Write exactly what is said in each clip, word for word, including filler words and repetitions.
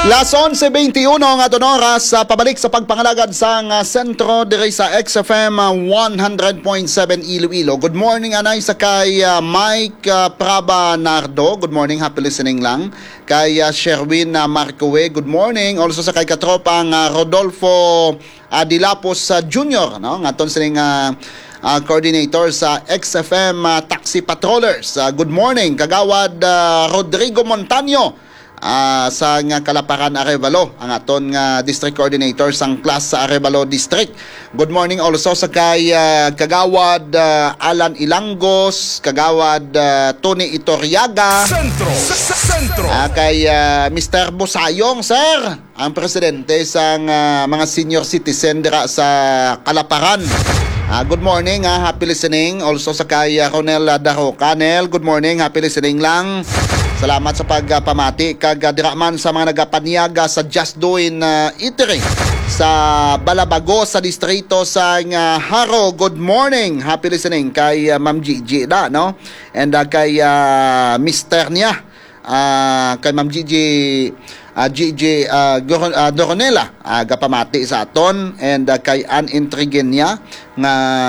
Las onse twenty-one nga oras sa pabalik sa pagpangalagad sa uh, sentro diri sa X F M uh, one hundred point seven Iloilo. Good morning anay sa kay uh, Mike uh, Praba Nardo. Good morning, happy listening lang. Kay uh, Sherwin uh, Marcoe, good morning. Also sa kay katropang uh, Rodolfo uh, Dilapos uh, Junior, no? Ngaton sining uh, uh, coordinator sa X F M uh, Taxi Patrollers. Uh, good morning kagawad uh, Rodrigo Montaño. Uh, sa nga Kalaparan Arevalo, ang aton nga district coordinator sang class sa Arevalo District. Good morning also sa kay uh, kagawad uh, Alan Ilangos, kagawad uh, Tony Itoriaga, Sentro, Sentro. Uh, kay uh, Mister Busayong, sir, ang presidente sang uh, mga senior citizen dira sa Kalaparan. Uh, good morning, uh, happy listening. Also sa kay uh, Ronel Daroca. Nel, good morning, happy listening lang. Salamat sa pagpamati kag diraman sa mga nagapanyaga sa Just Doing uh, Eatery sa Balabago sa distrito sa uh, Haro. Good morning, happy listening kay uh, Ma'am Gigi da, no? And uh, kay uh, Mister niya, uh, kay Ma'am Gigi uh, Gigi uh, uh, Doronela, uh, gapamati sa aton, and uh, kay Ann Intrigen niya nga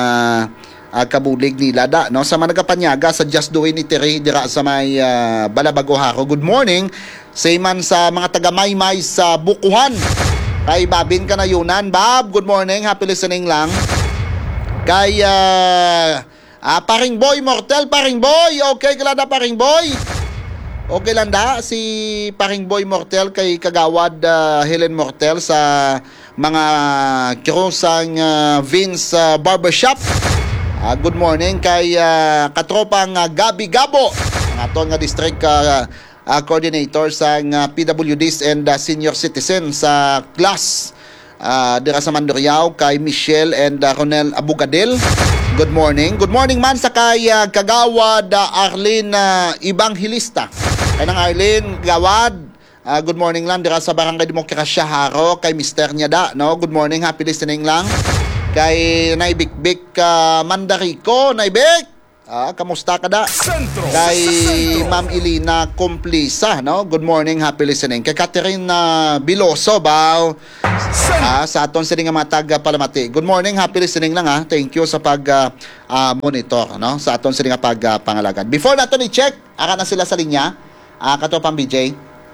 Uh, kabulig nila da, no, sa mga nagapanyaga sa Just Doing Eatery dira sa may uh, Balabago Haro. Good morning say man sa mga taga Maymay sa Bukuhan, kay Babin Kanayunan. Bob, good morning, happy listening lang. Kay uh, uh, Paring Boy Mortel, Paring Boy, okay ka da Paring Boy? Okay lang da si Paring Boy Mortel kay kagawad uh, Helen Mortel sa mga krusang uh, Vince uh, Barbershop. Uh, good morning kay uh, katropang uh, Gabi Gabo, ang aton nga district uh, uh, coordinator sa uh, P W Ds and uh, senior citizen sa class uh, dira sa Mandurriao, kay Michelle and uh, Ronel Abugadel. Good morning. Good morning man sa kay uh, kagawad uh, Arlene uh, Ibanghilista. Kay nang Arlene Gawad, uh, good morning lang dira sa Barangay Demokrasya Haro, kay Mister niya da, no? Good morning, happy listening lang. Kay Naibik-Bik uh, Mandarico, Naibik, ah, kamusta ka da? Sentro, kay Ma'am Elina Complisa, no? Good morning, happy listening. Kay Catherine uh, Biloso, baw, ah, sa aton sa nga mga taga Palamati. Good morning, happy listening lang, ha? Thank you sa pag uh, uh, monitor, no? Sa aton sa nga pag uh, pangalagan. Before natin i-check, ara na sila sa linya, ah, katropang B J.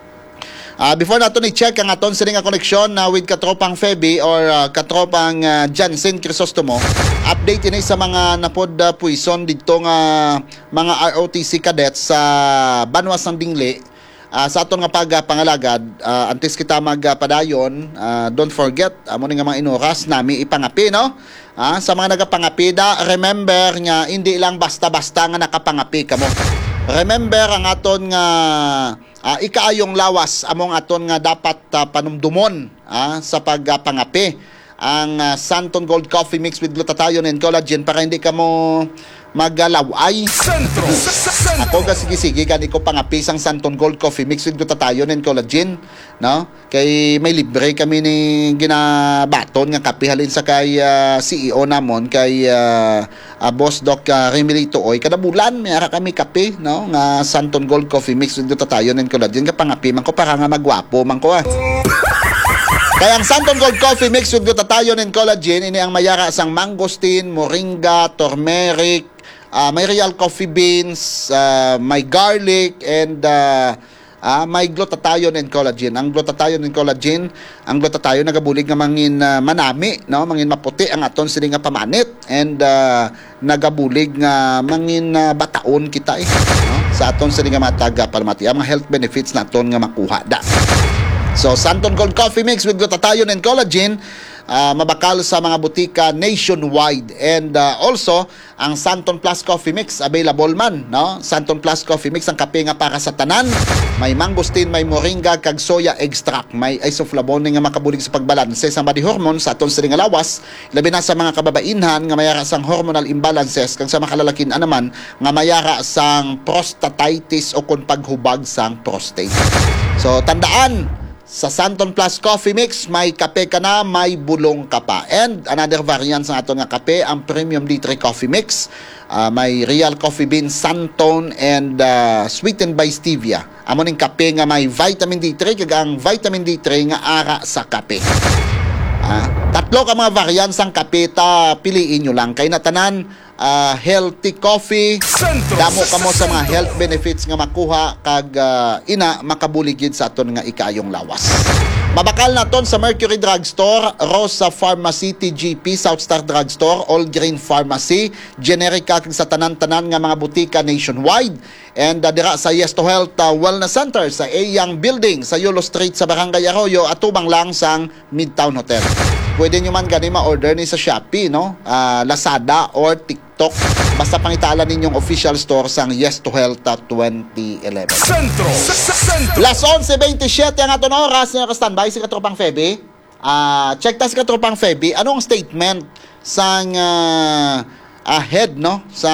Uh, before natin i-check ang aton sining nga koneksyon uh, with katropang Feby or uh, katropang uh, Jansen Crisostomo, update ini sa mga napod uh, puison dito nga mga R O T C cadets sa uh, Banwas ng Dingli. Uh, sa aton nga pagpangalagad, uh, antes kita magpadayon, uh, don't forget amo uh, nga mga inuras nami ipangapi, no? Uh, sa mga nagapangapi da, remember nga hindi lang basta-basta nga nakapangapi kamo. Remember ang aton nga uh, ikaayong lawas among aton nga dapat uh, panumdumon uh, sa pagpangapi, ang uh, Santon Gold Coffee Mix with glutathione and collagen para hindi ka mo magalaway. Sentro, Sentro. Ako ka sige-sige gani ko pangapi sang Santon Gold Coffee Mix with glutathione and collagen, no? Kay may libre kami ni ginabaton nga kape halin sa kay uh, C E O namon, kay uh, uh, Boss Doc uh, Remilito Oy. Kada bulan may ara kami kape, no? Nga Santon Gold Coffee Mix with glutathione and collagen ka pangapi man ko para nga magwapo man ko, ah. Kaya ang Santon Gold Coffee Mix with glutathione and collagen ini ang mayara sang mangosteen, moringa, turmeric, uh, may real coffee beans, uh, may garlic, and uh, uh, may glutathione and collagen. Ang glutathione and collagen, ang glutathione nagabulig nga mangin uh, manami, no, mangin maputi ang aton sini nga pamanit, and uh, nagabulig nga mangin uh, bataon kita, eh, no? Sa aton sini nga mataga Palamati, ang mga health benefits naton nga makuha da. So, Santon Gold Coffee Mix with glutathione and collagen, uh, mabakal sa mga butika nationwide. And uh, also, ang Santon Plus Coffee Mix, available man, no? Santon Plus Coffee Mix, ang kape nga para sa tanan. May mangosteen, may moringa, kag soya extract. May isoflavone nga makabulig sa pagbalanse sa body hormones sa aton sa nga lawas. Labi na sa mga kababainhan nga mayara sang hormonal imbalances, kag sa mga kalalakin naman nga mayara sang prostatitis o kung paghubag sang prostate. So, tandaan, Sa Santon Plus Coffee Mix, may kape ka na, may bulong ka pa. And another variant sa ato nga kape, ang Premium D three Coffee Mix. Uh, may Real Coffee Bean, Santon, and uh, sweetened by Stevia. Amo ning kape nga may vitamin D three, kag ang vitamin D three nga ara sa kape. Uh, tatlo ka mga variants ang kape, ta piliin nyo lang. Kay natanan, uh, healthy coffee, damo ka mo sa mga health benefits nga makuha, kag uh, ina makabuligid sa aton nga ikayong lawas. Mabakal na ton sa Mercury Drugstore, Rosa Pharmacy, T G P, Southstar Drugstore, All Green Pharmacy, Generica kag sa tanan-tanan nga mga butika nationwide. And uh, dira sa Yes to Health uh, Wellness Center sa Ayang Building sa Yulo Street sa Barangay Arroyo, atubang lang sang Midtown Hotel. Pwede nyo man gani ma-order ni sa Shopee, no? Uh, Lazada or TikTok. Basta pangitalan ninyong official store sang Yes to Health uh, twenty eleven. Centro! Centro! Las onse twenty-seven ang ato na oras na standby si Katropang Feby. Uh, check ta si Katropang Feby. Anong statement sang uh, ahead, no? Sa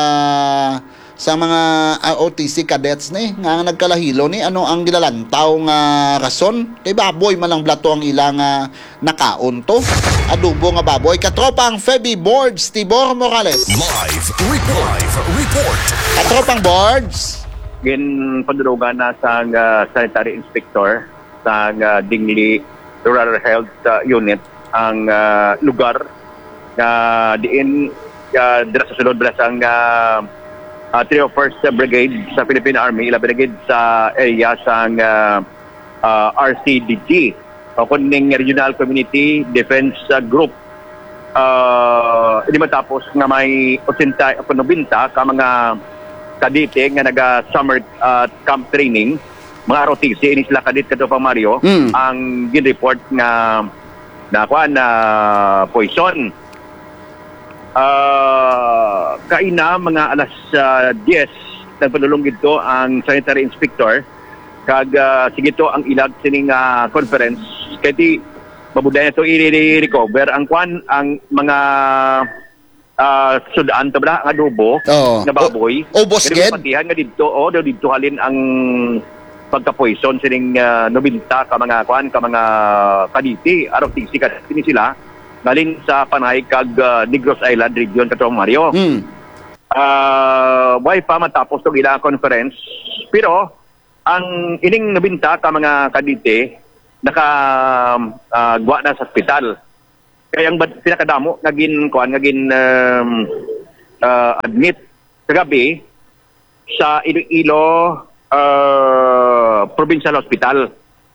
sa mga uh, O T C cadets ni nga nagkalahilo ni ano ang gilalantaw nga rason kay baboy man lang blato ang ilang uh, nakaon to adubo nga baboy. Katropang Feby Boards, Tibor Morales live report report Katropang Boards gin padulugan na sa uh, sanitary inspector sa uh, Dingli Rural Health uh, Unit ang uh, lugar na uh, diin uh, dira sa sulod bala sang uh, Uh, three oh first uh, Brigade sa Philippine Army, ila brigade sa area sa uh, uh, R C D G o kuning Regional Community Defense uh, Group. Uh, hindi matapos nga may ninety o ninety ka mga kadite nga naga-summer uh, camp training, mga R O T C, ini sila kadit Katropang Mario, mm. ang gin-report nga na kuan na uh, poison. Uh, kaina mga alas uh, ten nagpadulong gito ang sanitary inspector kag uh, sige to ang ilag sining uh, conference kay di mabuday to i-recover ang kwan ang mga uh, sudan tabla nga adobo oh. na baboy o oh, bosked patihan nga didto o oh, didto halin ang pagka-poison sining uh, ninety ka mga kwan ka mga kaditi R O T C kaditi sila galing sa Panay kag uh, Negros Island region Katropang Mario. Mm. Uh, why pa matapos itong ilang conference, pero ang ining nabinta ka mga kadite naka uh, gwa na sa hospital. Kaya ang pinakadamo naging kuan naging um, uh, admit kagabi sa Iloilo uh, Provincial Hospital.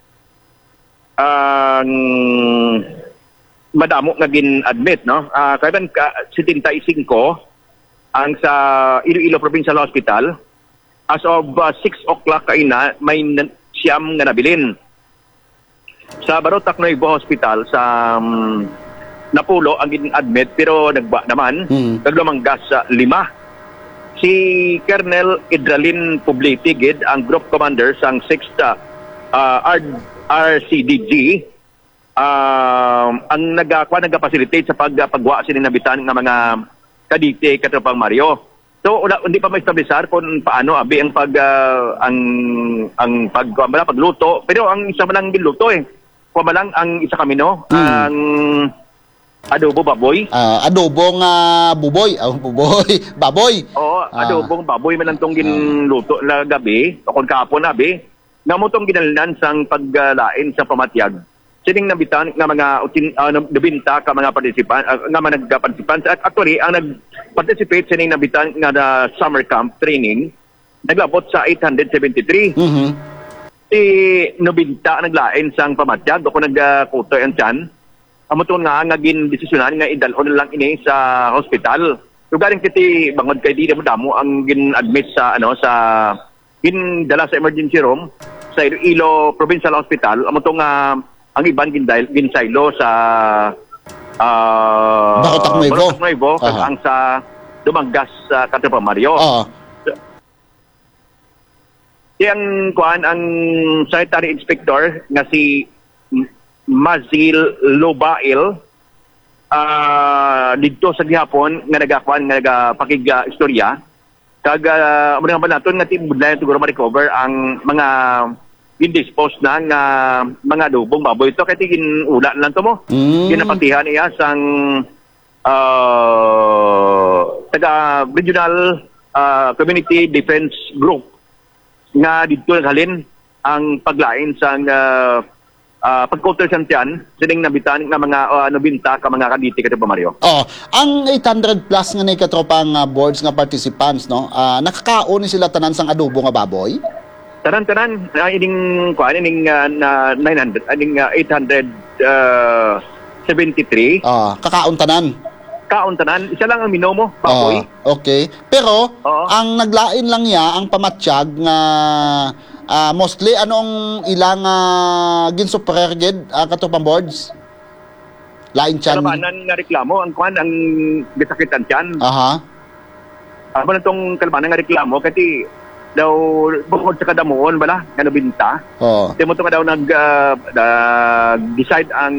Ang uh, madamo naging admit, no? Uh, kaya ka seventy-five ang sa Iloilo Provincial Hospital. As of uh, six o'clock kaina, may siyam nga nabilin. Sa Barotac Nuevo Hospital, sa um, Napulo, ang admit, pero nagba naman, hmm. naglumanggas sa uh, lima. Si Colonel Idralin Publitigid, ang group commander sa sixth uh, R C D G, Uh, ang nagakwa nagpa-facilitate sa pagpagwa sini nabitan ng mga kadite Katropang Mario. So wala, hindi pa ma-establishar kung paano abi ang pag uh, ang ang pag wala pagluto, pero ang isa man lang giluto eh. Kuha man lang ang isa kamino, hmm. ang adobo baboy. Uh, adobong uh, buboy, oh, buboy, baboy. Oo, adobong uh, baboy man lang tong ginluto uh, la gabi, o kung kahapon abi, namo tong ginalnan sang paglain sa pamatyag. Sining nabitan nga mga uh, nabinta ka mga participan uh, nga mga nagparticipan at actually ang nag-participate sining nabitan nga na summer camp training naglabot sa eight hundred seventy-three. Mm-hmm. Si nabinta naglain sang pamatyag o kung nagkutoy ang tiyan amuton nga ngagin desisyonan nga idalhon lang ini sa hospital. Lugaring kiti bangod kay di mo damo ang gin-admit sa ano sa gin-dala sa emergency room sa Iloilo Provincial Hospital amuton nga uh, ang iban ginsaylo sa uh, Barotac Nuevo, Barotac Nuevo uh-huh. ang sa Dumanggas sa uh, Katropang Mario. Uh-huh. Yang kuan ang sanitary inspector nga si Mazil Lobail uh, dito sa gihapon nga nagakuan nga nagapakig uh, istorya kag uh, mga banaton nga tibudlayan siguro ma-recover ang mga gindispose ng uh, mga adobong baboy. Ito kaya ginula lang to mo. Mm. Ginapatihan niya sang uh, taga regional uh, community defense group nga dito naghalin ang paglain sang uh, uh, pagkotel sang tiyan sining nabitan nga mga uh, nabinta ka mga kaditi kadto Mario. Oh, ang eight hundred plus nga ni katropang uh, boards nga participants, no? Uh, nakakaon ni sila tanan sang adobo nga baboy? Tanan-tanan uh, ining kuan ining uh, na nine hundred ining uh, eight hundred seventy-three. Ah, kakaon tanan. Kaon tanan, isa lang ang minomo, baboy. Ah, okay. Pero Oo. ang naglain lang niya ang pamatsyag nga ah, mostly anong ilang uh, ginsuperged uh, katropang boards? Lain chan. Kalabanan nga reklamo ang kuan ang gisakitan tiyan. Aha. Ano na itong kalabanan nga reklamo kasi daw bukod sa kadamuon bala nga nabinta. Oh. Di mo ito nga daw nag uh, nag-decide ang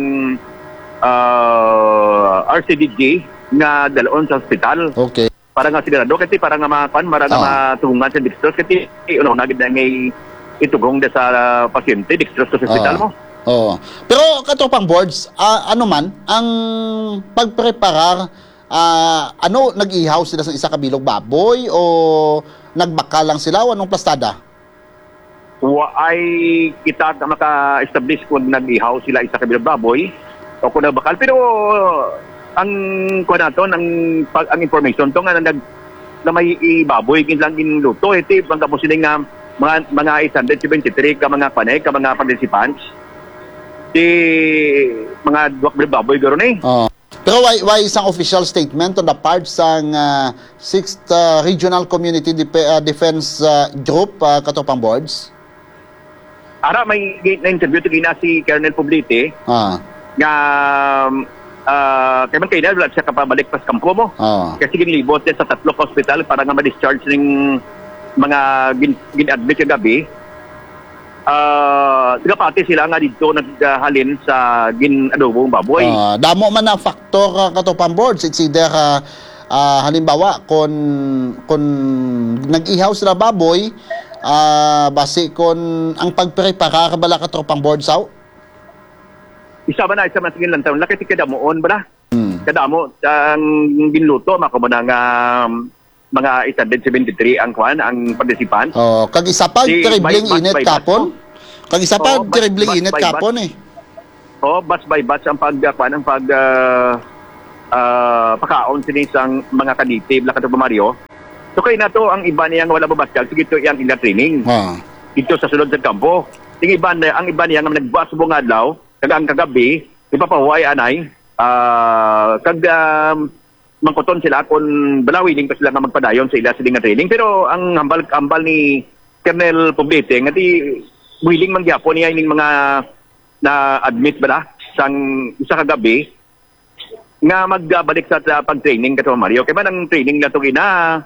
uh, R C D G nga dalon sa ospital Okay. para nga sigurado kasi para nga makuan para nga Ah. matulungan sa dextrose kasi ano nagid na ngay itugong da sa uh, pasyente dextrose sa ospital mo. Oo. Pero katropang boards, ah, ano man ang pagpreparar, ah, ano nag-ihaw sila sa isa ka bilog baboy o nagbaka lang sila o anong plastada? Wa ay kita na maka-establish kung nag-ihaw sila isa kabilang baboy o kung nagbakal. Pero ang kuha nato, ang, pag, ang information to nga na, nag, na may baboy lang ginluto. Ito, bang kapos sila nga mga, mga eight hundred seventy-three ka mga panay, ka mga participants. Di mga duwak baboy garo na eh. Oo. Pero why, why isang official statement on the part sang uh, sixth uh, Regional Community Dep- uh, Defense uh, Group, uh, katropang boards? Ara, may na-interview to gina si Colonel Poblete Ah. nga uh, kaya man kayo na, wala siya kapabalik pas kampo mo. Ah. Kasi ginlibot niya sa tatlo ka hospital para nga ma-discharge ng mga gin, gin-admit yung gabi. Uh, pati sila nga dito naghalin sa gin-adobong baboy. Ah, damo man ang faktor uh, katropang boards. It's either uh, uh, halimbawa kung kung nag-ihaw sila baboy, ah, base kung ang pagpreparar bala katropang boards aw. Isa ba na, isa man sige lang taon. Laki ti kadamoon ba na? Hmm. Kadamo, ang ginluto, makamuna nga um, mga eight hundred seventy-three ang kwan, ang participant. Oh, kag isa pa Si terribling by- init by- kapon. Kag isa pa Oh, by- terribling by- init by- kapon eh. O, batch by batch ang pag, kwan, ang pag, uh, uh, pakaon sinisang mga kanitib, lakat ng Mario. So kayo na to, ang iba niyang wala babaskal, sige ito yung ila training. Ah. Dito sa sulod sa kampo. Ting iba na, ang iba niya nga nagbuas subong adlaw, kagang kagabi, ipapahuay anay, ah, kag um, mangkuton sila kung balawin pa sila nga magpadayon sa ila siling nga training. Pero ang hambal ambal ni Colonel Poblete nga di willing man gyapon niya ining mga na admit ba na sang isa ka gabi nga magbalik sa, sa pag-training kato Mario. Kaya man ang training na to gina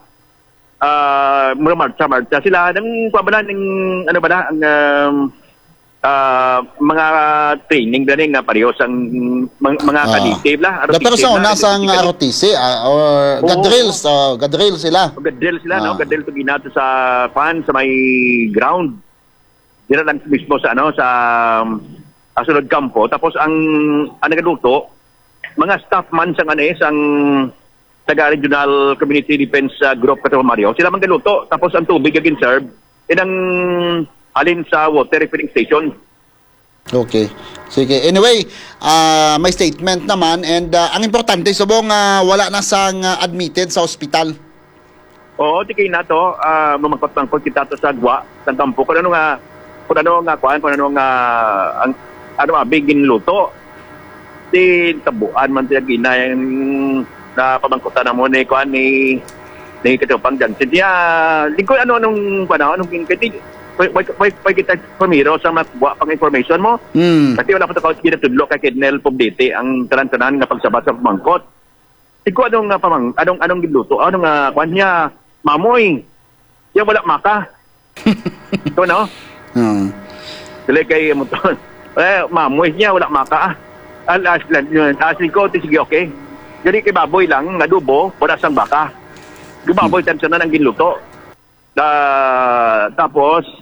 ah uh, marcha-marcha sila nang pabala ng ano ba na ang um, ah, mga training din nga parehas ang mga, mga Ah. kanitib la. Da pero sa una sang R O T C ah, or Oo. gadrills, oh, gadrill sila. Gadel sila, Ah. no? Gadel to ginato sa fan sa may ground. Dira lang mismo sa ano sa um, asunod kampo. Tapos ang ang nagaluto, mga staff man sang ano eh, sang taga Regional Community Defense uh, Group kato Mario. Sila man galuto. Tapos ang tubig agin serve inang alin sa water refilling station. Okay. Sige. Anyway, ah, may statement naman and ah, ang importante subong ah, wala na sang ah, admitted sa ospital. Oo, di kayo na to, uh, mamangkot-mangkot kita to sa gwa, sa kampo. Kung ano nga, kung ano nga, kuhan, kung ano nga, ang, ano nga, bigin luto. Di tabuan man siya gina yung na pamangkotan na mo ni kuhan ni ni Katupang Johnson. Diya, di ko ano, anong, ano, anong, kasi, pwede kita pamiro sa magwa pang information mo. Hmm. Kasi wala pa ito kawit ginatudlo kay Kidnel Poblete ang tanan-tanan nga pagsabat sa pamangkot. Ikaw anong nga pamang, anong anong giluto, anong nga kuan niya, mamoy. Siya wala maka. Ito no? Hmm. Dili kay mo to. Eh mamoy niya wala maka. Al aslan yun. Asli ko ti sige okay. Dili kay baboy lang adobo, wala sang baka. Yung baboy tansa na nang giluto. Da, tapos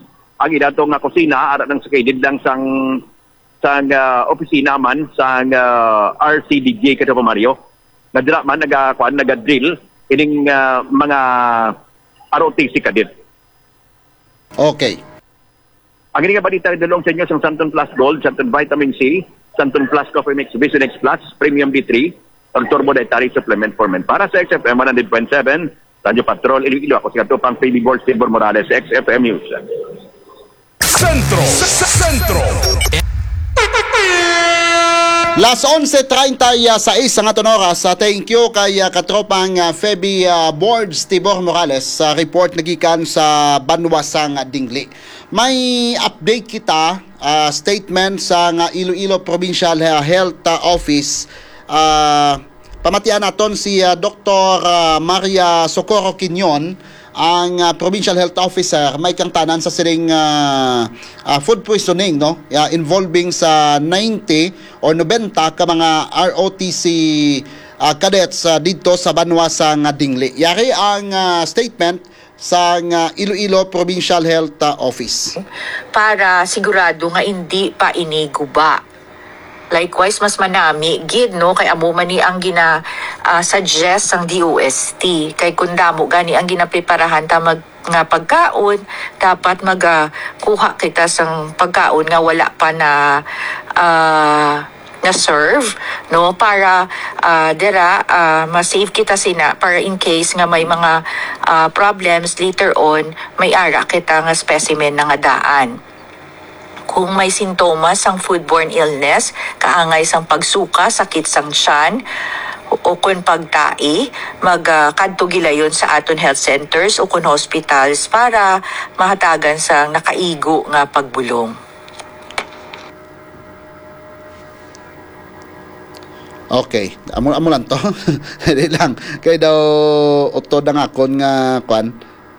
ang idato nga kusina ara nang sakay lang sang sang uh, opisina man sang uh, R C D J kadto Mario. Nadira man naga kuan naga-drill ining uh, mga R O T C kadit. Okay. Ang nga balita rin dalawang sa inyo sa Santon Plus Gold, Santon Vitamin C, Santon Plus Coffee Mix, Vision X Plus, Premium D three, or Turbo Dietary Supplement for Men. Para sa X F M one hundred point seven, Radyo Patrol, Iloilo. Ako si Katupang P B Board, Silver Morales, X F M News. Centro, Centro. Las onse treinta y sais ang aton oras. Uh, thank you kay uh, katropang uh, Feby uh, Boards Tibor Morales sa uh, report nagikan sa Banwasang Dingli. May update kita, uh, statement sa uh, Iloilo Provincial Health uh, Office. Uh, pamatian naton si uh, Doctor Uh, Maria Socorro Quinyon, ang uh, Provincial Health Officer, may kang tanan sa siring uh, uh, food poisoning, no? Uh, involving sa ninety or ninety ka mga R O T C uh, cadets uh, dito sa Banwasang Dingli. Yari ang uh, statement sa uh, Iloilo Provincial Health uh, Office. Para sigurado nga hindi pa iniguba. Likewise, mas manami, gid, no, kay amo man ni ang gina uh, suggest ang D O S T. Kay kundamo gani ang ginapreparahan ta mag nga pagkaon, dapat magakuha kita sang pagkaon nga wala pa na uh, na serve, no, para uh, dira uh, ma-save kita sina para in case nga may mga uh, problems later on, may ara kita nga specimen nga daan. Kung may sintomas ang foodborne illness, kaangay sang pagsuka, sakit sang tiyan, o kung pagtai, magkadto uh, gilayon sa aton health centers o kung hospitals para mahatagan sang nakaigo nga pagbulong. Okay, amo amo lang to. Hindi lang kay daw utod nga kon nga kwan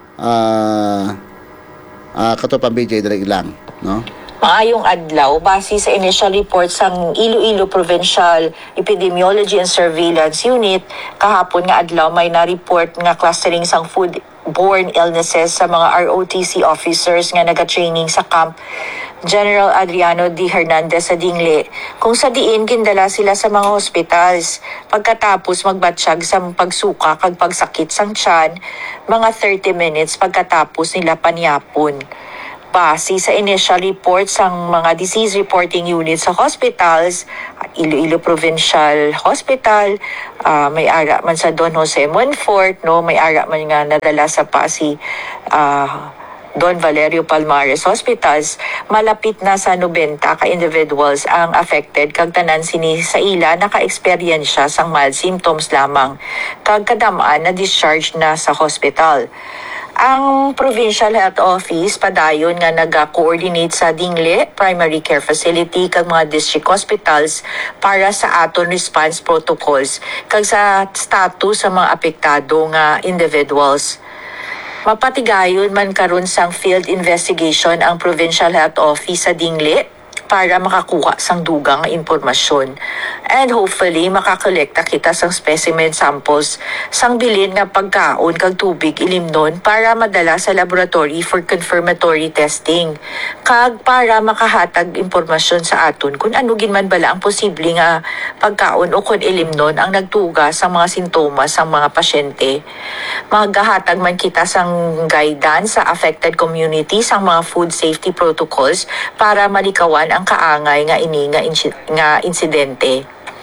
ah uh, uh, kato pang B J dali lang, no? Maayong adlaw, base sa initial report sang Iloilo Provincial Epidemiology and Surveillance Unit, kahapon nga adlaw may na-report nga clustering sang foodborne illnesses sa mga R O T C officers nga naga-training sa Camp General Adriano D. Hernandez sa Dingli, kung sa diin gindala sila sa mga hospitals. Pagkatapos magbatsyag sa pagsuka kag pagsakit sang tiyan, mga thirty minutes pagkatapos nila panyapon. Base sa initial reports ng mga disease reporting units sa hospitals, Iloilo Provincial Hospital, uh, may ara man sa Don Jose Monfort, no, may ara man nga nadala sa Pasig uh, Don Valerio Palmares Hospitals, malapit na sa ninety ka individuals ang affected kag tanan sini sa ila naka-experience sang mild symptoms lamang kag kadamaan na discharge na sa hospital. Ang Provincial Health Office padayon nga naga-coordinate sa Dingli Primary Care Facility kag mga district hospitals para sa aton response protocols kag sa status sa mga apektado nga individuals. Mapatigayon man karon sang field investigation ang Provincial Health Office sa Dingli para makakuha sang dugang impormasyon. And hopefully, makakolekta kita sang specimen samples sang bilin nga pagkaon kag tubig ilimnon para madala sa laboratory for confirmatory testing. Kag para makahatag impormasyon sa aton kung ano ginman bala ang posible nga pagkaon o kung ilimnon ang nagtuga sa mga sintomas sang mga pasyente. Magahatag man kita sang guidance sa affected community sang mga food safety protocols para malikawan ang kaangay nga ini nga, insi- nga insidente.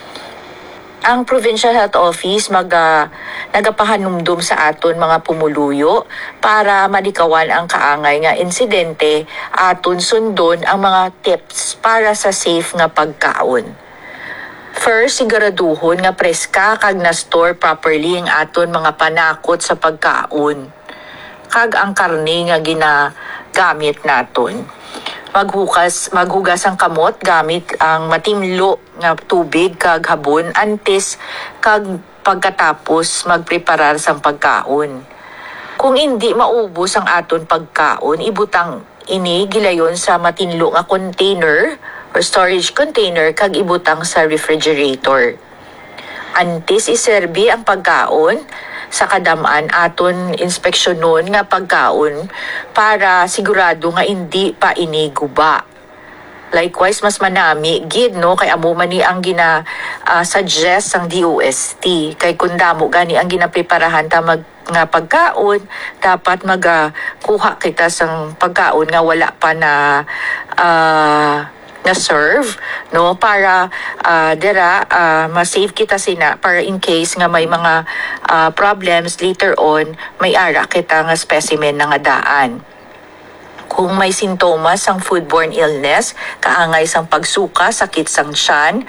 Ang Provincial Health Office mag uh, nagapahanumdum sa aton mga pumuluyo para malikawan ang kaangay nga insidente, aton sundon ang mga tips para sa safe nga pagkaon. First, siguraduhon nga preska kag na-store properly ang aton mga panakot sa pagkaon kag ang karne nga ginagamit naton. Maghugas, maghugas ang kamot gamit ang matimlo nga tubig kag habon antes kag pagkatapos magpreparar sang pagkaon. Kung hindi maubos ang aton pagkaon, ibutang ini gilayon sa matinlo nga container or storage container kag ibutang sa refrigerator. Antes iserbi ang pagkaon, sa kadamaan aton inspeksyonon nga pagkaon para sigurado nga hindi pa iniguba. Likewise, mas manami, gid, no, kay amo man ni ang gina uh, suggest ang D O S T. Kay kundamo gani ang ginapreparahan ta mag nga pagkaon, dapat magakuha kita sang pagkaon nga wala pa na uh, na serve, no, para uh, dira uh, ma-save kita sina para in case nga may mga uh, problems later on, may ara kita nga specimen nga daan. Kung may sintomas sang foodborne illness, kaangay sang pagsuka, sakit sang tiyan,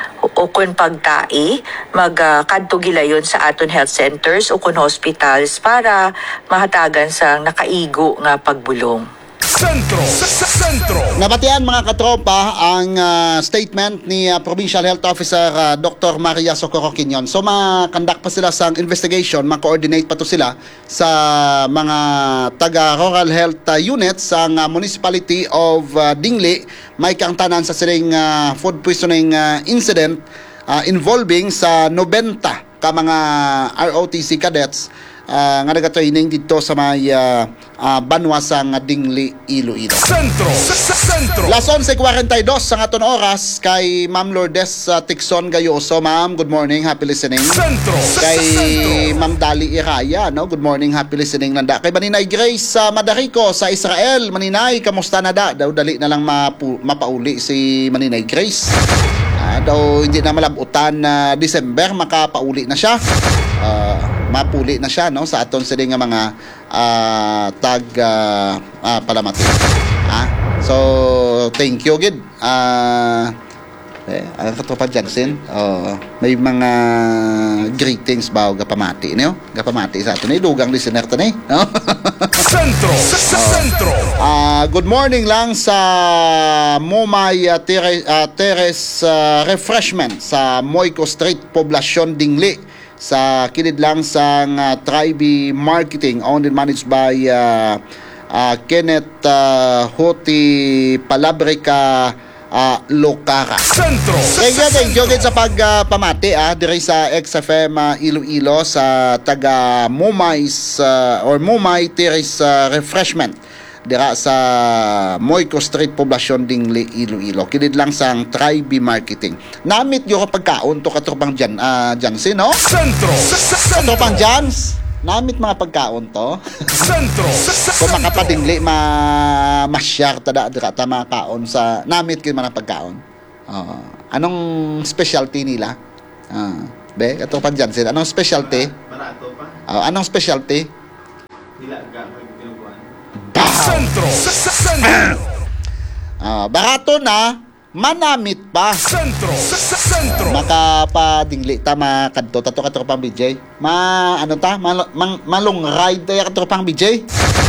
o kung pagtai, magkadto gilayon sa aton health centers o kung hospitals para mahatagan sang nakaigo nga pagbulong. Sentro sa sentro. Nabatian mga katropa ang uh, statement ni uh, Provincial Health Officer uh, Doctor Maria Socorro Quinion. So makandak pa sila sa investigation, ma-coordinate pa to sila sa mga taga rural health uh, units sa uh, municipality of uh, Dingli. May kang tanan sa siling uh, food poisoning uh, incident uh, involving sa ninety ka mga R O T C cadets Uh, nga nag-training dito sa may uh, uh, banwasang Dingli, Iloilo. Sentro sa sentro. Las eleven forty-two sa aton oras kay Ma'am Lourdes uh, Tixon Gayoso. Ma'am, good morning, happy listening. Sentro sa Kay sentro. Ma'am Dali Iraya, no? Good morning, happy listening nanda. Kay Maninay Grace sa uh, Madarico sa Israel. Maninay, kamusta na da? Daw dali na lang mapu- mapauli si Maninay Grace. Uh, daw hindi na malabutan na uh, December makapauli na siya. Uh, mapuli na siya, no, sa aton sila nga mga uh, tag uh, uh, palamati. Ha? So thank you gid. Uh, eh, ang katropa Jackson, oh, may mga greetings ba o gapamati niyo? Gapamati sa aton ni dugang listener to ni, no? Sentro sa sentro. Uh, good morning lang sa Momay uh, Teres, uh, Teres uh, Refreshment sa Moico Street, Poblacion, Dingli. Sa kilid lang sa uh, Tribe Marketing, owned and managed by uh, uh, Kenneth uh, Hoti Palabrica uh, Locara. Sentro Thank you, thank you sa pagpamati uh, ah, diri sa X F M uh, Iloilo sa taga Momais uh, or Momay Teres uh, Refreshment dira sa Moico Street, Poblacion, Dingli, Iloilo. Kilid lang sang Tribe Marketing. Namit yung pagkaon to katropang Jan, uh, Jansi, no? Sentro sa sentro. Katropang Jans, namit mga pagkaon to. Sentro sa Kung sentro. makapadingli, ma masyar tada dira ta mga kaon sa namit kin mga pagkaon. Uh, anong specialty nila? Uh, be, katropang Jansi, anong specialty? Barato pa. Uh, anong specialty? Nilaga mo yung tinubuan. Sentro sa sentro. Uh, barato na, manamit pa. Sentro sa sentro. Makapadingli ta makadto tato katropang B J. Ma ano ta? Ma, mang, malong ride tayo katropang B J.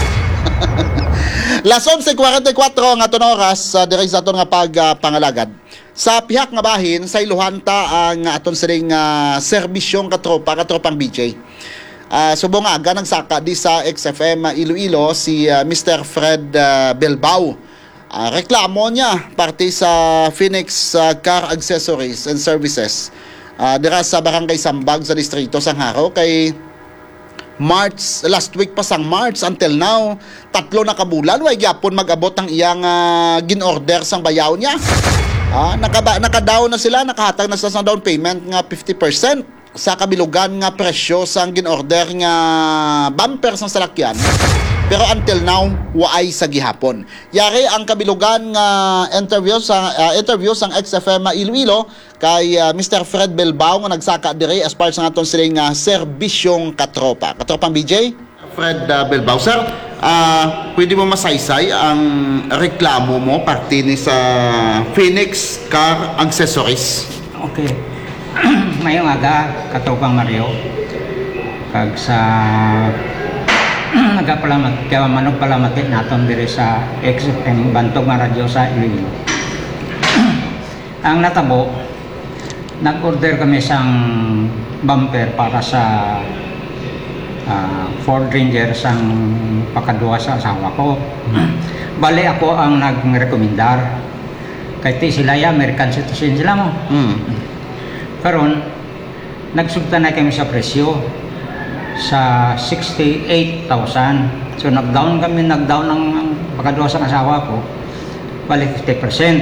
Las eleven forty-four nga aton oras uh, diri sa aton nga pagpangalagad. Uh, sa pihak nga bahin sa iluhan ta ang aton siring uh, serbisyong katropa katropang B J. Uh, subong aga nagsaka di sa X F M uh, Iloilo si uh, Mister Fred uh, Belbao. Uh, reklamo niya parte sa Phoenix uh, Car Accessories and Services uh, dira sa Barangay Sambag sa distrito Sangharo kay March, last week pa sang March until now, tatlo na kabulan way gyapon mag-abot ang iyang uh, gin-order sang bayaw niya. Ah, nakaba nakadaw na sila, nakahatag na sa down payment nga fifty percent sa kabilugan nga presyo sang gin-order nga bumper sang salakyan. Pero until now, waay sa gihapon. Yari ang kabilugan nga interview sa uh, interview sang X F M Iloilo kay uh, Mister Fred Belbao nga nagsaka diri as part sa aton siling uh, serbisyong katropa. Katropang B J? Fred uh, Belbao, sir, uh, pwede mo masaysay ang reklamo mo parte ni sa Phoenix Car Accessories? Okay. Mayong aga, katupang Mario. Kag sa nagapalamat, kaya manong palamatin naton diri sa X F M Bantog nga radyo sa Iloilo. Ang natabo, nag-order kami sang bumper para sa uh, Ford Ranger sang pakaduwa sa asawa ko. Bali ako ang nag-rekomendar. Kaya ti sila ya, American citizen sila mo. Mm. Karon nagsugta na kami sa presyo. sa sixty-eight thousand. So nag-down kami, nag-down ng pagkaduwa sa asawa ko, bali fifty percent.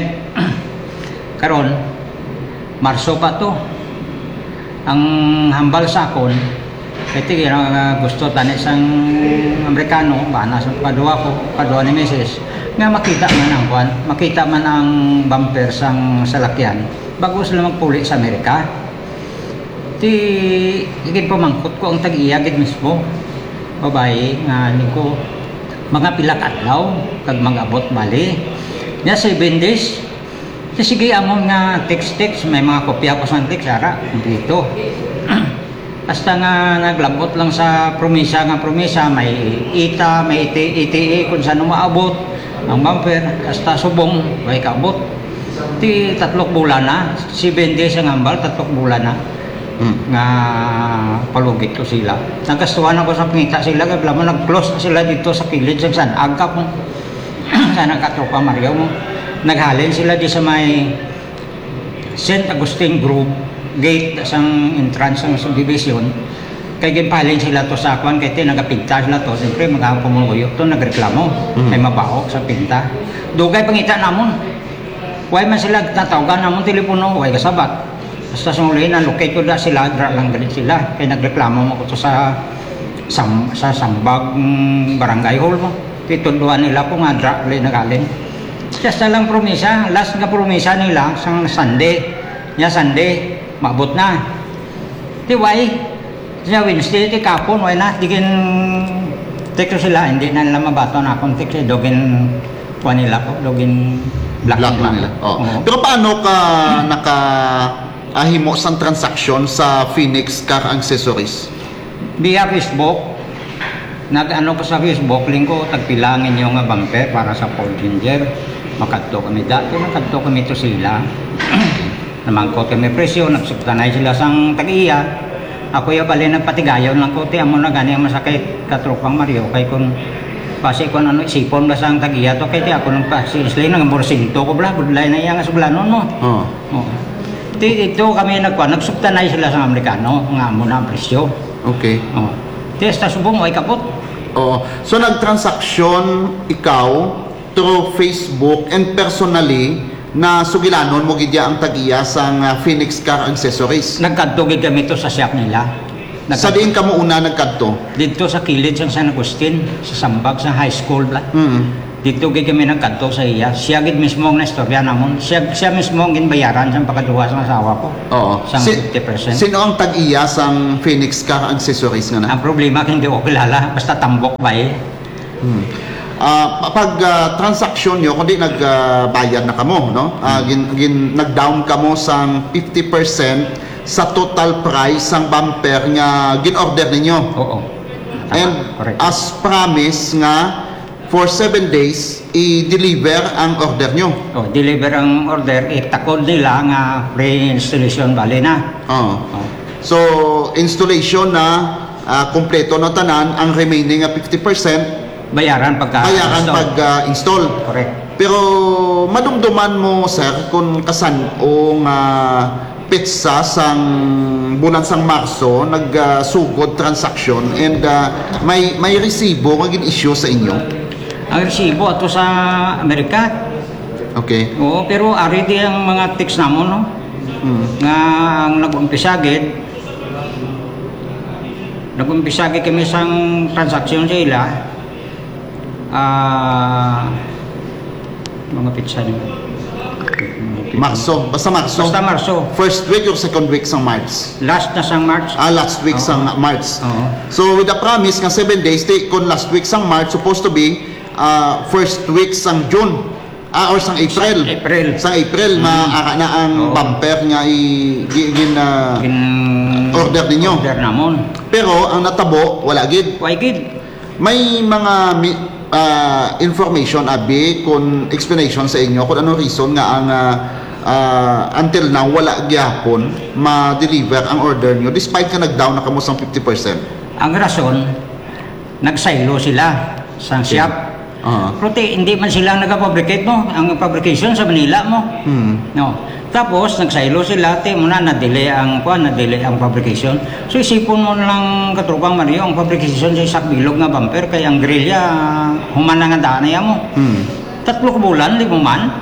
Karon, Marso pa to. Ang hambal sa akon, kaya uh, gusto tani sang Amerikano, bana sa pagkaduwa ko, pagkaduwa ni Missus nga makita man ang kwan, makita man ang bumper sang salakyan, bago sila magpuli sa Amerika. Ti, igid pamangkot ko ang tag-iya, gid mismo. Babae, nga ni ko, mga pilak adlaw, kag mag-abot bali. Nya seven days, ti sige amon nga text-text, may mga kopya ko sa text, ara, dito. Basta nga naglabot lang sa promisa, nga promisa, may I T A, may I T A, kung saan maabot, ang bumper, hasta subong, may kaabot. Ti tatlok bulan na, seven days ang hambal, tatlok bulan na. Hmm. Nga palugit ko sila. Nagastuhan ako sa pangita sila, kaya mo nag-close sila dito sa kilid, sa San Agka po. Sa nakatropa Mario mo. Naghalin sila di sa may Saint Agustin Group, gate sang entrance ng subdivision. Kaya ginpalin sila to sa kwan, kaya nagapinta sila to. Siyempre, magkakapumuloyo to, nagreklamo. Mm-hmm. May mabaho sa pinta. Dugay pangita namon. Huwag man sila natawagan namon telepono, huwag kasabat. Basta sumuli na, locate ko na sila, dra lang galit sila. Kaya nagreklamo mo ko to sa, sam, sa Sambag mm, Barangay Hall mo. Titunduan nila po nga, dra lang nagalin. Just na lang promisa, last nga promisa nila, sa Sunday. Nya Sunday, maabot na. Tiway. Sa Wednesday, ti kapon, why na, digin tekso sila, hindi na nila mabato na akong tekso, dogin, kuha nila po, dogin black, Black na nila. Oh. Oo. Pero paano ka naka ahimo sang transaksyon sa Phoenix Car Accessories? Via Facebook, nag-ano ko sa Facebook, lingko, tagpilangin yung bumper para sa Ford Ranger. Makadto kami dati, makadto kami to sila. Namangkot kami presyo, nagsubtanay sila sang tag-iya. Ako yung bali nagpatigayaw lang ko, tiyan mo na gani ang masakit katropang Mario. Kaya kung pasi kung ano, isipon ba sang tag-iya to, kaya ako nung pasi, isli nang borsinto ko bla, budlay na iya nga sublanon mo. Oh. Oh. Dito kami nagkuha, nagsubtanay sila sa Amerikano, nga mo na ang presyo. Okay. Oh. Testa subong, ay kapot. Oo. So nagtransaksyon ikaw through Facebook and personally na sugilanon mo gidya ang tag-iya sang uh, Phoenix Car Accessories. Nagkadtugid kami to sa shop nila. Sa diin ka mo una nagkadto? Dito sa kilid sa San Agustin, sa Sambag, sa high school bla. Mm. Dito gid kami nagkadto sa iya. Siya gid mismo ang nastorya namon. Siya, siya mismo ang ginbayaran sa pagkaduwa sa asawa ko. Oo. Sang Si- fifty percent. Sino ang tag-iya sang Phoenix Car Accessories nga na? Ang problema hindi ko kilala, basta tambok ba eh. Hmm. Ah, pag ah, transaksyon nyo, kundi nagbayad na kamo, no? Ah, gin, gin, nag-down kamo sang fifty percent sa total price sang bumper nga gin-order ninyo. Oo. Tama, And correct. as promise nga, for seven days, i-deliver ang order nyo. Oh, deliver ang order, itakod nila nga pre-installation bali na. Oh. Oh. So, installation na ah, kompleto na tanan, ang remaining nga fifty percent, Bayaran pagka bayaran install. pag-install. Correct. Pero madumduman mo, sir, kung kasan o nga pitsa sang bulan sang Marso nagsugod transaction and uh, may may resibo nga gin-issue sa inyo. Ang resibo ato sa Amerika. Okay. Oo, pero ari di ang mga text namon no. Hmm. Nga ang nag-umpisa gid nag-umpisa gid kami sang transaksyon sa ila. Ah mga pitsa ni Marso, basta Marso. Basta Marso. First week or second week sang March? Last na sang March. Ah, last week Oo. sang March. Oo. So with the promise nga seven days, take kon last week sang March supposed to be uh, first week sang June. Ah, or sang April. Sang April. Sang April, Mm. maaara na ang Oo. bumper nga i, gi- gin, uh, In order ninyo. Order namon. Pero ang natabo, wala gid. Why gid? May mga mi, uh, information abi kun explanation sa inyo kung anong reason nga ang uh, uh, until now wala gyapon ma-deliver ang order nyo despite ka nag-down na kamo sang fifty percent. Ang rason nagsaylo sila sang Okay. shop. Ah. Pero ti, hindi man silang nag-fabricate mo. Ang fabrication sa Manila mo. Hmm. No. Tapos, nagsaylo sila, ti, muna na-delay ang, kuha, na-delay ang fabrication. So, isipon mo lang, katrupang Mario, ang fabrication sa isak bilog nga bumper, kaya ang grilya, humana nga daan na yan mo. Hmm. Tatlo ka bulan, di mo man.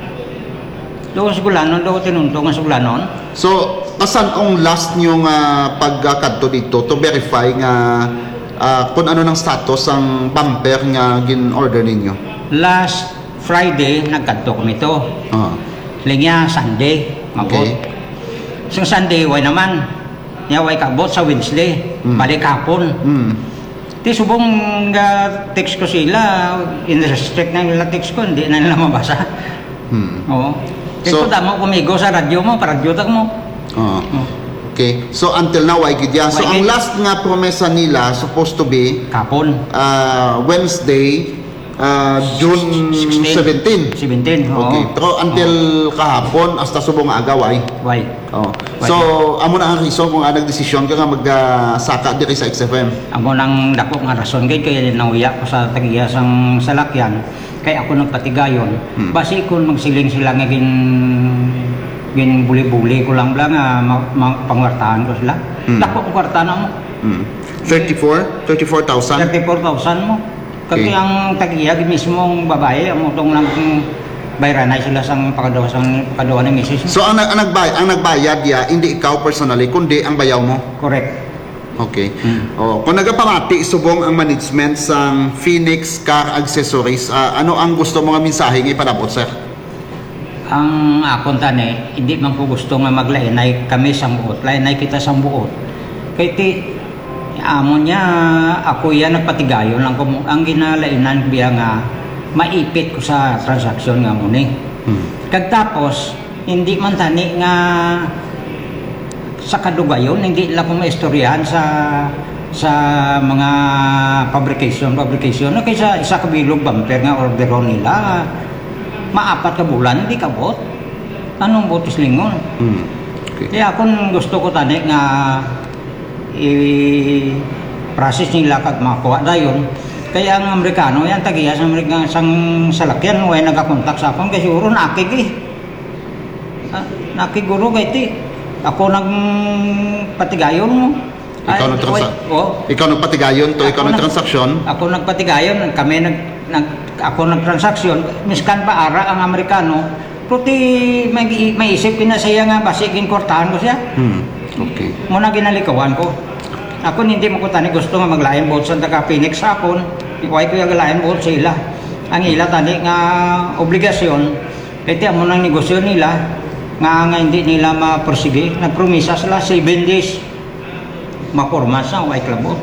Doon sa gulanon, doon tinuntong ang suglanon. So, kasan ang last nyo nga pagkadto dito to verify nga ah, kung ano ng status ang bumper nga gin-order ninyo? Last Friday, nagkadto kami ito. Ah. Linya, Sunday, mabot. Okay. Sa Sunday, way naman. Niya, way kabot sa Wednesday. Mm. Balik hapon. Hmm. Di subong nga text ko sila, in the restrict na nila text ko, hindi na nila mabasa. Hmm. Oo. So- Ito damo kumigo sa radyo mo, radyo tak mo. Ah. Oh. Okay. So, until now, ay gidya. So, Why ang gid- last nga promesa nila supposed to be Kapon. ah, Wednesday, ah, June seventeen. seventeen, oo. Okay. Pero until kahapon, hasta subong nga agaw ay. Why? Oh. So, amo na ang reason kung anong desisyon ka nga magsaka diri sa X F M. Ako nang dako nga rason kay kaya nauya ko sa tagiya sang salakyan kay ako nagpatigayon. Hmm. Basi kun magsiling sila nga gin gin buli-buli ko lang lang nga ma, ma, pangwartahan ko sila. Hmm. Dako ko kwarta na mo. Hmm. thirty-four? thirty-four thousand? thirty-four thousand mo. Kaya Okay. ang tagiya mismong babae amo tong nang bayranay sila sang pakadawa sang pakadawa ni misis. So, ang, ang, nagbayad, ang nagbayad ya, hindi ikaw personally, kundi ang bayaw mo. Correct. Okay. Hmm. Oh, kung nagapamati subong ang management sang Phoenix Car Accessories, ah, ano ang gusto mo nga mensahe nga ipadabot, sir? Ang akon tani, hindi man ko gusto nga maglainay kami sang buot. Lainay kita sang buot. Kay ti amo niya ako yan nagpatigayon lang ko mo- ang ginalainan biya nga maipit ko sa transaksyon nga mo ni. Hmm. Kag tapos hindi man tani nga sa kadugayon hindi lang ko maistoryahan sa sa mga fabrication fabrication no kaysa isa ka bilog bumper nga orderon nila maapat ka bulan hindi kabot anong botis lingon Hmm. Okay. kaya kung gusto ko tani nga i-process nila kag makuha dayon kaya ang Amerikano yan tagiya sa Amerika sang salakyan way nagakontak sa akon kasi uro nakig eh Ah, nakiguro kay ti ako nang patigayon mo. Ikaw Ay, nagtransa- wait, oh. Ikaw nagpatigayon to, ikaw Ako nag- nagtransaksyon. Ako nagpatigayon, kami nag, nag ako nagtransaksyon, miskan pa ara ang Amerikano. Puti may may isip kinasaya nga basigin kortahan ko siya. Hmm. Okay. Muna ginalikawan ko. Ako hindi mo ko tani gusto nga maglayan boat sa taga Phoenix akon. Iway ko yung galayan boat sa ila. Ang ila tani nga obligasyon. Kaya mo nang negosyo nila nga nga hindi nila ma-prosige. Nagpromisa sila seven days. Maporma sa white club.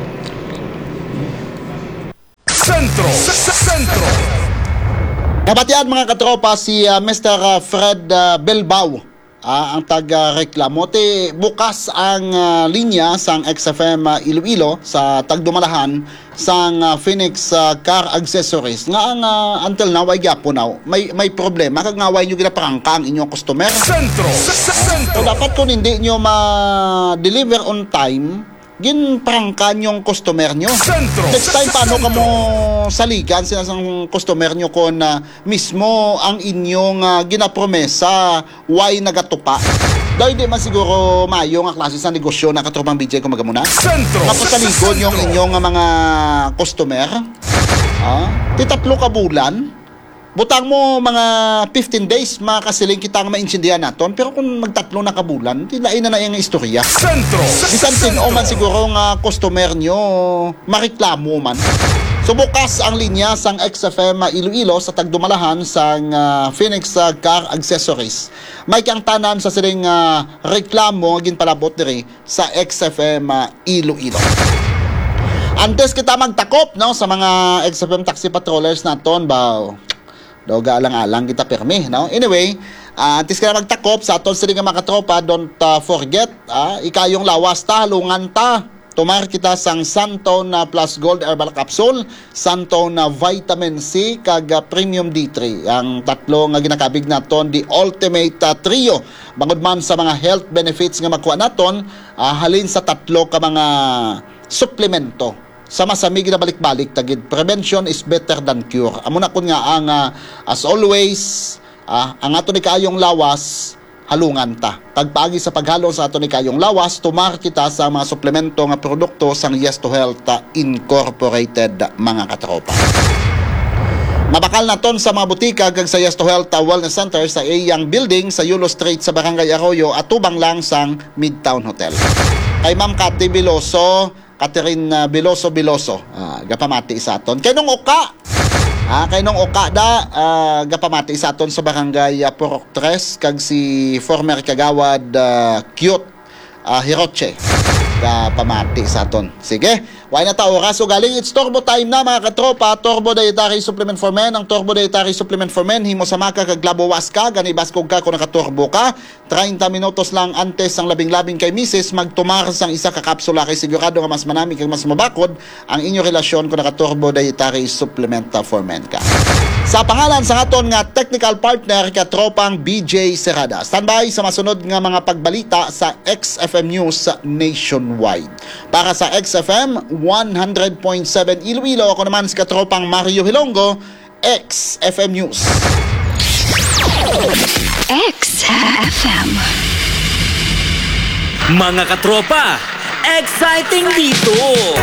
Sentro. Sentro. Kapatid mga katropa, si ah, Mister ah, Fred ah, Bilbao, ah, ang taga-reklamo. Te, bukas ang ah, linya sang X F M ah, Iloilo sa tagdumalahan sang ah, Phoenix ah, Car Accessories. Nga ang ah, until now ay gyapo now. May, may problema kag ngaway nyo ginaparangka ang inyong customer. Sentro. So Sentro. dapat kung hindi nyo ma-deliver on time, ginprangkan yung customer nyo. Sentro. Next time, paano ka mo saligan sila sang customer nyo kung na mismo ang inyong uh, ginapromesa why nagatupa? Dahil di man siguro mayo nga klase sa negosyo na katropang B J kung magamuna. Sentro. Napasaligon yung Sentro. inyong uh, mga customer. Ah, titatlo ka bulan. Butang mo mga fifteen days, makasiling kita nga maintindihan naton. Pero kung magtatlo na kabulan, tilain na na yung istorya. Sentro. Bisan sino man siguro nga customer nyo, mareklamo man. So bukas ang linya sang X F M Iloilo sa tagdumalahan sang ah, Phoenix ah, Car Accessories. May kang tanan sa siling ah, reklamo ginpalabot diri sa X F M ah, Iloilo. Antes kita magtakop no sa mga X F M taxi patrollers naton ba. Daw galang-alang kita permi, no? Anyway, uh, antes ka na magtakop sa aton sila nga mga katropa, don't uh, forget, ah, ikayong lawas ta, halungan ta. Tumar kita sang Santon na Plus Gold Herbal Capsule, Santon na Vitamin C, kag uh, Premium D three. Ang tatlo nga ginakabig naton, the ultimate uh, trio. Bangod man sa mga health benefits nga makuha naton, uh, halin sa tatlo ka mga suplemento sa masamig na balik-balik tagid prevention is better than cure. Amo na kun nga ang ah, as always ah, ang ato ni kaayong lawas halungan ta. Tagpaagi sa paghalo sa ato ni kaayong lawas, tumar kita sa mga suplemento nga produkto sang Yes to Health ah, Incorporated mga katropa. Mabakal na ton sa mga butika kag sa Yes to Health ah, Wellness Center sa iyang building sa Yulo Street sa Barangay Arroyo at tubang lang sang Midtown Hotel. Kay Ma'am Cathy Biloso, Catherine uh, Biloso Biloso, ah, gapamati sa aton. Kay nung Oka, ah, kay nung Oka da, ah, gapamati sa aton sa Barangay uh, Purok tres, kag si former kagawad uh, Cute uh, Hiroche, gapamati sa aton. Sige. Why na ta oras? So galing it's turbo time na mga katropa. Turbo dietary supplement for men. Ang turbo dietary supplement for men himo sa maka kag labawas ka gani baskog ka kung nakaturbo ka. thirty minutos lang antes ang labing-labing kay misis magtumar sang isa ka kapsula kay sigurado nga mas manami kag mas mabakod ang inyo relasyon kung nakaturbo dietary supplement for men ka. Sa pangalan sa aton nga technical partner katropang B J Serrada. Standby sa masunod nga mga pagbalita sa X F M News nationwide. Para sa X F M one hundred point seven Iloilo, ako naman si katropang Mario Hilongo, X F M News. X F M. Mga katropa, exciting dito!